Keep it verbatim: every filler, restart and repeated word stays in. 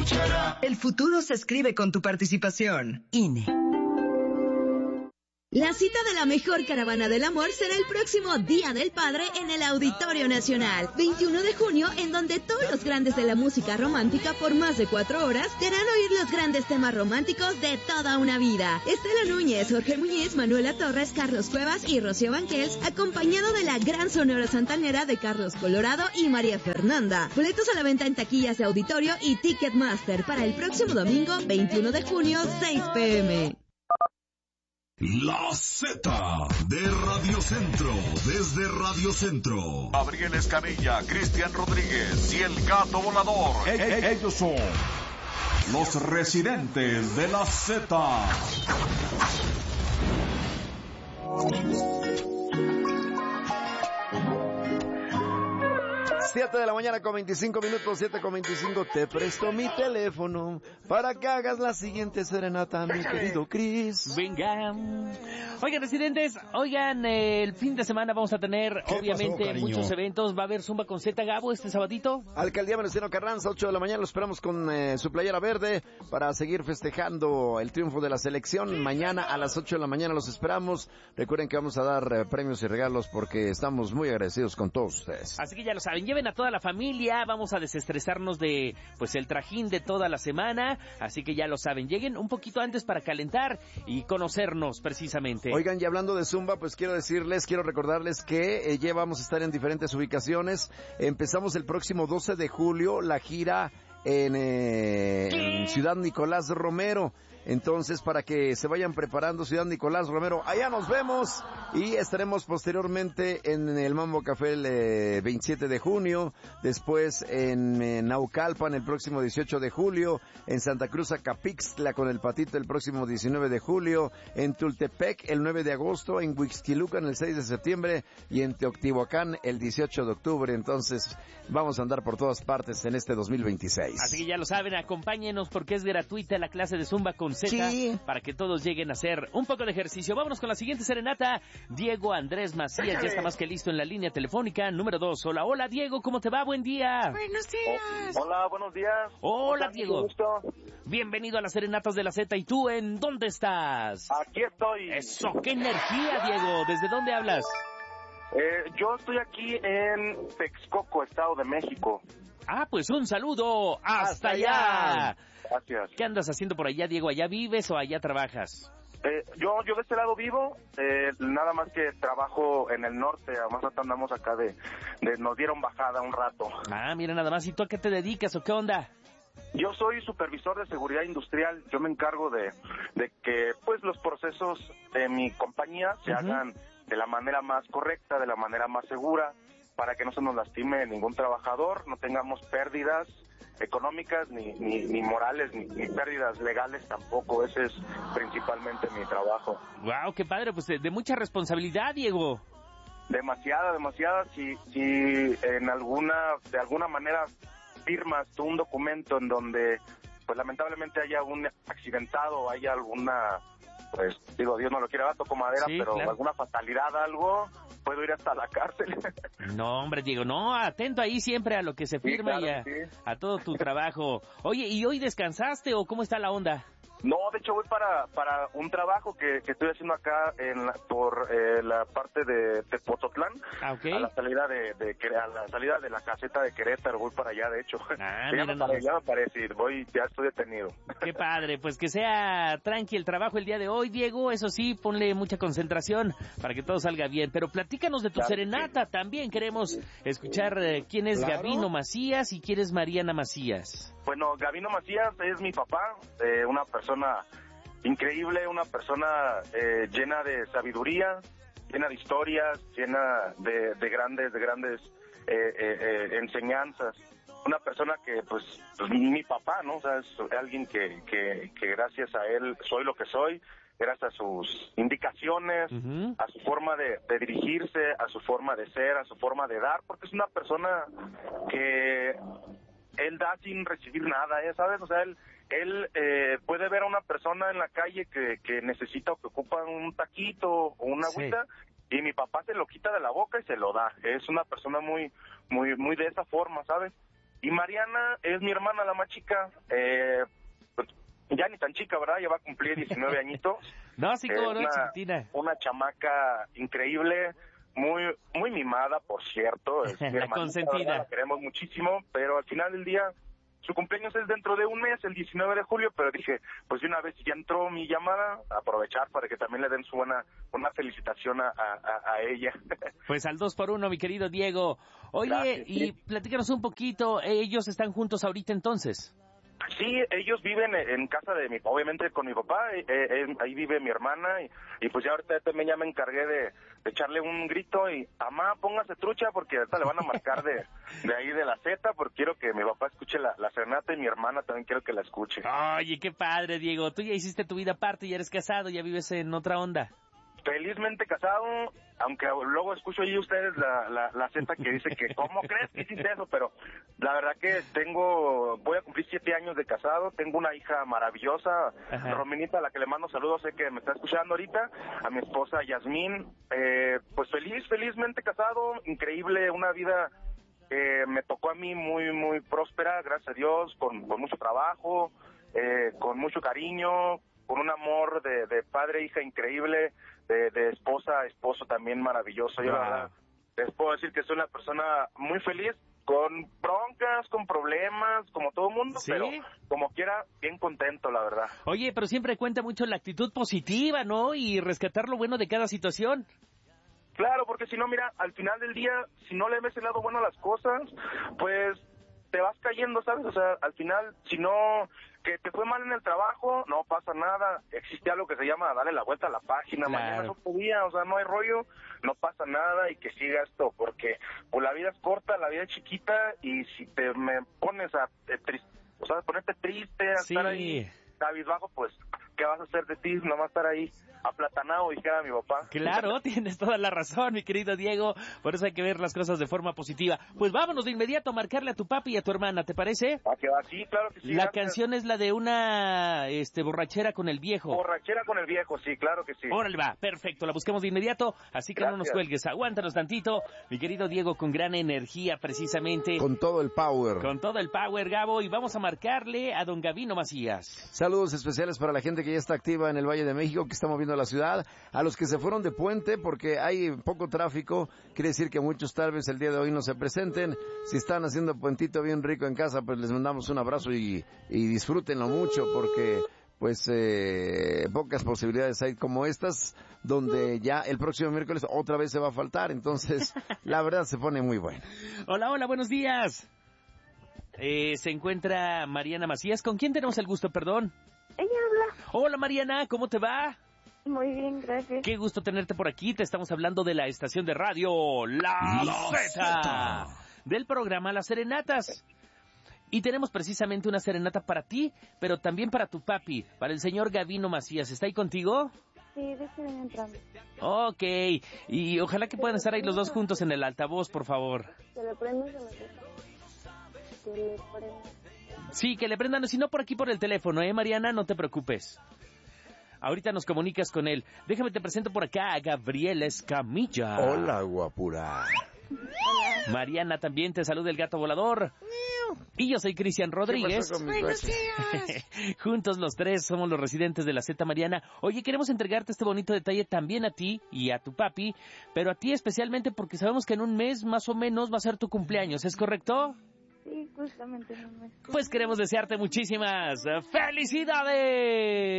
El futuro se escribe con tu participación. I N E. La cita de la mejor caravana del amor será el próximo Día del Padre en el Auditorio Nacional, veintiuno de junio, en donde todos los grandes de la música romántica por más de cuatro horas te harán oír los grandes temas románticos de toda una vida. Estela Núñez, Jorge Muñiz, Manuela Torres, Carlos Cuevas y Rocío Banquels, acompañado de la gran sonora santanera de Carlos Colorado y María Fernanda. Boletos a la venta en taquillas de auditorio y Ticketmaster para el próximo domingo, veintiuno de junio, seis pe eme. La Z de Radio Centro, desde Radio Centro. Gabriel Escamilla, Cristian Rodríguez y el Gato Volador. E- e- ellos son los residentes de la Z. siete de la mañana con veinticinco minutos, siete con veinticinco. Te presto mi teléfono para que hagas la siguiente serenata, mi querido Chris. Venga. Oigan, residentes, oigan, eh, el fin de semana vamos a tener, obviamente, pasó, muchos eventos. Va a haber Zumba con Z, Gabo, este sabadito. Alcaldía Venustiano Carranza, ocho de la mañana, lo esperamos con eh, su playera verde para seguir festejando el triunfo de la selección. Mañana a las ocho de la mañana los esperamos. Recuerden que vamos a dar eh, premios y regalos porque estamos muy agradecidos con todos ustedes. Así que ya lo saben, lleven a toda la familia, vamos a desestresarnos de, pues, el trajín de toda la semana, así que ya lo saben, lleguen un poquito antes para calentar y conocernos precisamente. Oigan, y hablando de Zumba, pues quiero decirles, quiero recordarles que eh, ya vamos a estar en diferentes ubicaciones. Empezamos el próximo doce de julio la gira en, eh, en Ciudad Nicolás Romero. Entonces, para que se vayan preparando, Ciudad Nicolás Romero, allá nos vemos y estaremos posteriormente en el Mambo Café el eh, veintisiete de junio, después en, en Naucalpan el próximo dieciocho de julio, en Santa Cruz Acapixtla con el Patito el próximo diecinueve de julio, en Tultepec el nueve de agosto, en Huixquilucan el seis de septiembre y en Teotihuacán el dieciocho de octubre. Entonces, vamos a andar por todas partes en este dos mil veintiséis. Así que ya lo saben, acompáñenos porque es gratuita la clase de Zumba con Z, sí, para que todos lleguen a hacer un poco de ejercicio. Vámonos con la siguiente serenata. Diego Andrés Macías ya está más que listo en la línea telefónica número dos. Hola, hola Diego, ¿cómo te va? Buen día. Buenos días. Oh, hola, buenos días. Hola Diego. Bienvenido a las serenatas de la Z. ¿Y tú en dónde estás? Aquí estoy. Eso, qué energía, Diego. ¿Desde dónde hablas? Eh, yo estoy aquí en Texcoco, Estado de México. Ah, pues un saludo hasta, hasta allá. allá. Gracias. ¿Qué andas haciendo por allá, Diego? ¿Allá vives o allá trabajas? Eh, yo yo de este lado vivo, eh, nada más que trabajo en el norte, además andamos acá de, de... Nos dieron bajada un rato. Ah, mira nada más. ¿Y tú a qué te dedicas o qué onda? Yo soy supervisor de seguridad industrial. Yo me encargo de, de que pues los procesos de mi compañía se uh-huh. hagan de la manera más correcta, de la manera más segura, para que no se nos lastime ningún trabajador, no tengamos pérdidas económicas, ni, ni, ni morales, ni, ni pérdidas legales tampoco. Ese es principalmente mi trabajo. Wow, qué padre, pues de, de mucha responsabilidad, Diego. Demasiada, demasiada. Si, si en alguna, de alguna manera firmas tú un documento en donde, pues lamentablemente haya un accidentado, haya alguna, pues digo, Dios no lo quiera, toco madera, sí, pero claro, alguna fatalidad, algo, puedo ir hasta la cárcel. No, hombre, Diego, no, atento ahí siempre a lo que se firma, sí, claro, y a, sí. a todo tu trabajo. Oye, ¿y hoy descansaste o cómo está la onda? No, de hecho voy para para un trabajo que, que estoy haciendo acá en la, por eh, la parte de Tepozotlán, ah, okay. a la salida de, de a la salida de la caseta de Querétaro, voy para allá, de hecho. Ah, ya, mira, me no, parece, ya me parece, voy, ya estoy detenido. Qué padre, pues que sea tranqui el trabajo el día de hoy, Diego, eso sí, ponle mucha concentración para que todo salga bien, pero platícanos de tu claro, serenata, sí. También queremos escuchar eh, quién es claro. Gabino Macías y quién es Mariana Macías. Bueno, Gabino Macías es mi papá, eh, una persona increíble, una persona eh, llena de sabiduría, llena de historias, llena de, de grandes, de grandes eh, eh, eh, enseñanzas. Una persona que, pues, pues, mi papá, ¿no? O sea, es alguien que, que, que gracias a él soy lo que soy, gracias a sus indicaciones, uh-huh. a su forma de, de dirigirse, a su forma de ser, a su forma de dar, porque es una persona que él da sin recibir nada, ¿eh? ¿Sabes? O sea, él, él eh, puede ver a una persona en la calle que, que necesita o que ocupa un taquito o una agüita, sí. y mi papá se lo quita de la boca y se lo da. Es una persona muy, muy, muy de esa forma, ¿sabes? Y Mariana es mi hermana, la más chica, eh, pues, ya ni tan chica, ¿verdad? Ya va a cumplir diecinueve añitos. No, sí, como no, una, chiquitina. Una chamaca increíble, muy muy mimada, por cierto. Es mi la hermanita, consentida. ¿verdad? La queremos muchísimo, pero al final del día, su cumpleaños es dentro de un mes, el diecinueve de julio, pero dije, pues de una vez ya entró mi llamada, aprovechar para que también le den su buena, una felicitación a, a, a ella. Pues al dos por uno, mi querido Diego. Oye, Gracias, y sí. platícanos un poquito, ellos están juntos ahorita entonces. Sí, ellos viven en casa de mi, obviamente con mi papá, eh, eh, ahí vive mi hermana y, y pues ya ahorita también ya me encargué de, de echarle un grito y, amá, póngase trucha porque ahorita le van a marcar de, de ahí de la Z porque quiero que mi papá escuche la, la serenata y mi hermana también quiero que la escuche. Oye, qué padre, Diego. Tú ya hiciste tu vida aparte, ya eres casado, ya vives en otra onda. Felizmente casado, aunque luego escucho ahí ustedes la, la, la Z que dice que ¿cómo crees que hiciste eso? Pero la verdad que tengo, voy a cumplir siete años de casado, tengo una hija maravillosa, Ajá. Rominita, a la que le mando saludos, sé que me está escuchando ahorita, a mi esposa Yasmín, eh, pues feliz, felizmente casado, increíble, una vida que me tocó a mí muy, muy próspera, gracias a Dios, con, con mucho trabajo, eh, con mucho cariño, con un amor de, de padre e hija increíble, de, de esposa, esposo también maravilloso. Yo Wow. la verdad les puedo decir que soy una persona muy feliz, con broncas, con problemas, como todo mundo, ¿Sí? pero como quiera, bien contento, la verdad. Oye, pero siempre cuenta mucho la actitud positiva, ¿no? Y rescatar lo bueno de cada situación. Claro, porque si no, mira, al final del día, si no le ves el lado bueno a las cosas, pues te vas cayendo, ¿sabes? O sea, al final, si no, que te fue mal en el trabajo, no pasa nada. Existe algo que se llama darle la vuelta a la página. Claro. Mañana es otro día, o sea, no hay rollo, no pasa nada y que siga esto, porque pues la vida es corta, la vida es chiquita y si te me pones a, eh, tris- o sea, ponerte triste, a Sí. estar ahí cabizbajo, pues, ¿qué vas a hacer de ti? Nomás estar ahí aplatanado, dijera mi papá. Claro, tienes toda la razón, mi querido Diego. Por eso hay que ver las cosas de forma positiva. Pues vámonos de inmediato a marcarle a tu papi y a tu hermana, ¿te parece? ¿A que va? Sí, claro que sí. La gracias. canción es la de una este borrachera con el viejo. Borrachera con el viejo, sí, claro que sí. Órale, va, perfecto, la busquemos de inmediato, así que no nos Gracias. cuelgues, aguántanos tantito, mi querido Diego, con gran energía precisamente, Con todo el power. con todo el power, Gabo, y vamos a marcarle a don Gabino Macías. Saludos especiales para la gente que ya está activa en el Valle de México, que está moviendo la ciudad. A los que se fueron de puente, porque hay poco tráfico, quiere decir que muchos tal vez el día de hoy no se presenten. Si están haciendo puentito bien rico en casa, pues les mandamos un abrazo y, y disfrútenlo mucho, porque pues eh, pocas posibilidades hay como estas, donde ya el próximo miércoles otra vez se va a faltar. Entonces, la verdad se pone muy bueno. Hola, hola, buenos días. Eh, se encuentra Mariana Macías, ¿con quién tenemos el gusto, perdón? Ella habla. Hola Mariana, ¿cómo te va? Muy bien, gracias. Qué gusto tenerte por aquí. Te estamos hablando de la estación de radio La, La Zeta, Zeta. del programa Las Serenatas. Y tenemos precisamente una serenata para ti, pero también para tu papi, para el señor Gabino Macías. ¿Está ahí contigo? Sí, déjenme entrar. Ok. Y ojalá que puedan estar ahí los dos juntos en el altavoz, por favor. ¿Se le prende o se me quita? Se le prende. Sí, que le prendan, si no por aquí por el teléfono, ¿eh, Mariana? No te preocupes. Ahorita nos comunicas con él. Déjame te presento por acá a Gabriel Escamilla. Hola, guapura. Mariana también te saluda el gato volador. Y yo soy Cristian Rodríguez. ¿Qué pasó con mi coche? Juntos los tres somos los residentes de la Z, Mariana. Oye, queremos entregarte este bonito detalle también a ti y a tu papi, pero a ti especialmente porque sabemos que en un mes más o menos va a ser tu cumpleaños, ¿es correcto? Sí, justamente no me... Pues queremos desearte muchísimas felicidades.